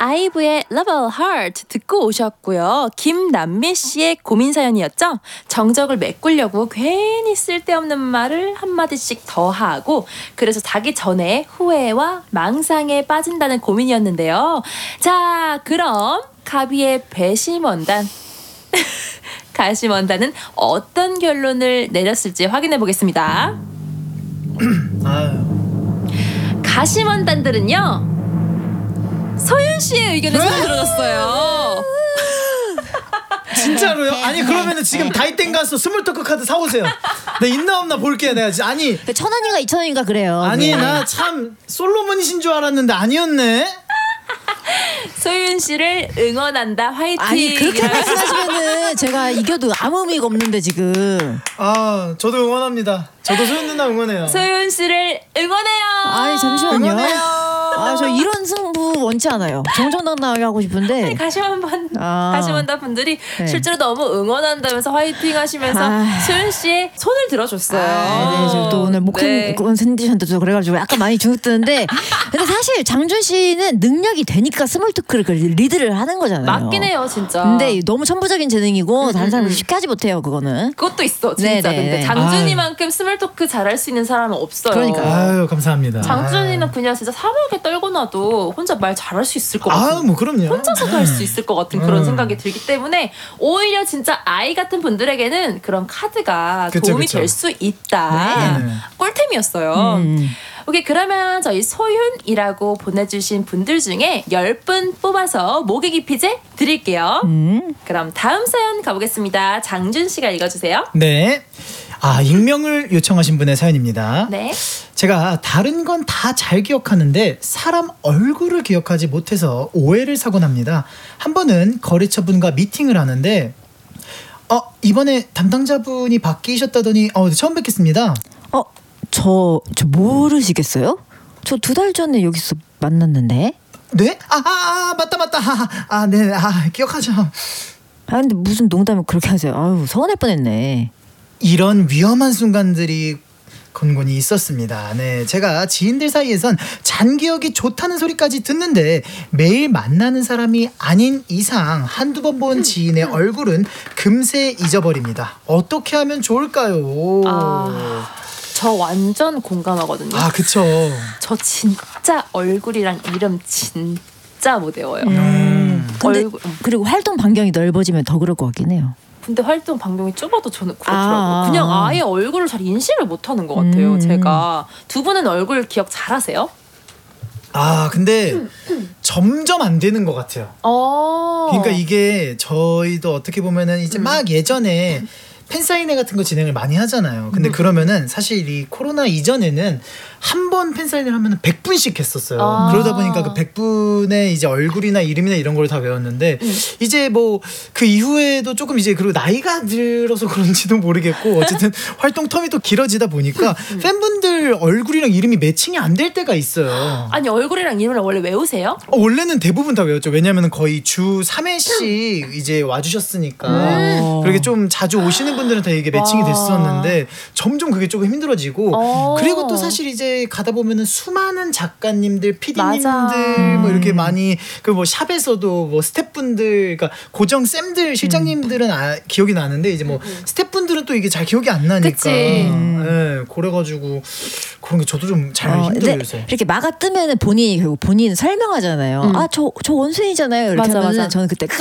아이브의 Love a Heart 듣고 오셨고요. 김남미 씨의 고민 사연이었죠. 정적을 메꾸려고 괜히 쓸데없는 말을 한마디씩 더 하고 그래서 자기 전에 후회와 망상에 빠진다는 고민이었는데요. 자, 그럼 가비의 배심원단 가심원단은 어떤 결론을 내렸을지 확인해 보겠습니다. 가심원단들은요, 소윤 씨의 의견을 손 들어줬어요. 진짜로요? 아니 그러면은 지금 다이땡 가서 스몰토크 카드 사오세요. 내 있나 없나 볼게요. 내가 아니 1,000원인가 2,000원인가 그래요. 아니 나 참 솔로몬이신 줄 알았는데 아니었네. 소윤 씨를 응원한다, 화이팅. 아니 그렇게 말씀하시면은 제가 이겨도 아무 의미가 없는데 지금. 아 저도 응원합니다. 저도 소윤 누나 응원해요. 소윤 씨를 응원해요. 아니 잠시만요. 응원해요. 저 이런 승부 원치 않아요. 정정당당하게 하고 싶은데. 가심원단 분들이 실제로 너무 응원한다면서 화이팅 하시면서 소윤 씨의 손을 들어줬어요. 네, 또 오늘 목큰 컨디션도 그래가지고 약간 많이 주눅드는데 근데 사실 장준 씨는 능력이 되니까 스몰토크를 리드를 하는 거잖아요. 맞긴 해요, 진짜. 근데 너무 천부적인 재능이고 다른 사람은 쉽게 하지 못해요, 그거는. 그것도 있어, 진짜. 네네. 근데 장준이만큼 스몰토크 잘할 수 있는 사람은 없어요. 그러니까요. 아유 감사합니다. 장준이는 그냥 진짜 사막에 떨고 나도 혼자 말 잘할 수 있을 것 같은. 뭐 그럼요. 혼자서도 할 수 있을 것 같은 그런 생각이 들기 때문에 오히려 진짜 아이 같은 분들에게는 그런 카드가 도움이 될 수 있다. 네. 꿀템이었어요. 오케이, 그러면 저희 소윤이라고 보내주신 분들 중에 10분 뽑아서 모기 기피제 드릴게요. 그럼 다음 사연 가보겠습니다. 장준 씨가 읽어주세요. 네. 익명을 요청하신 분의 사연입니다. 네. 제가 다른 건 다 잘 기억하는데 사람 얼굴을 기억하지 못해서 오해를 사곤 합니다. 한 번은 거래처분과 미팅을 하는데 이번에 담당자분이 바뀌셨다더니 처음 뵙겠습니다. 저 모르시겠어요? 저 2달 전에 여기서 만났는데. 네? 맞다. 네. 기억하죠. 근데 무슨 농담을 그렇게 하세요? 아유, 서운할 뻔했네. 이런 위험한 순간들이 곤곤히 있었습니다. 네, 제가 지인들 사이에선 잔기억이 좋다는 소리까지 듣는데 매일 만나는 사람이 아닌 이상 한두 번 본 지인의 얼굴은 금세 잊어버립니다. 어떻게 하면 좋을까요? 저 완전 공감하거든요. 그쵸. 저 진짜 얼굴이랑 이름 진짜 못 외워요. 근데 그리고 활동 반경이 넓어지면 더 그럴 것 같긴 해요. 근데 활동 반경이 좁아도 저는 그렇더라고요. 그냥 아예 얼굴을 잘 인식을 못하는 것 같아요. 제가. 두 분은 얼굴 기억 잘하세요? 근데 점점 안 되는 것 같아요. 그러니까 이게 저희도 어떻게 보면은 이제 막 예전에 팬사인회 같은 거 진행을 많이 하잖아요. 근데 그러면은 사실 이 코로나 이전에는 한 번 팬사인회를 하면은 100분씩 했었어요. 그러다 보니까 그 100분의 이제 얼굴이나 이름이나 이런 걸 다 외웠는데 이제 뭐 그 이후에도 조금 이제 그리고 나이가 들어서 그런지도 모르겠고 어쨌든 활동 텀이 또 길어지다 보니까 팬분들 얼굴이랑 이름이 매칭이 안 될 때가 있어요. 아니 얼굴이랑 이름을 원래 외우세요? 원래는 대부분 다 외웠죠. 왜냐면 거의 주 3회씩 이제 와주셨으니까 그렇게 좀 자주 오시는 분들은 다 이게 매칭이 됐었는데 점점 그게 조금 힘들어지고 그리고 또 사실 이제 가다 보면은 수많은 작가님들, PD님들 뭐 이렇게 많이 그 뭐 샵에서도 뭐 스태프분들, 그러니까 고정 쌤들, 실장님들은 기억이 나는데 이제 뭐 스태프분들은 또 이게 잘 기억이 안 나니까. 네, 그래가지고 그런 게 저도 좀 잘 힘들어요 요새. 이렇게 막아 뜨면은 본인이 결국 본인 설명하잖아요. 저 원숭이잖아요. 이렇게 하면은 저는 그때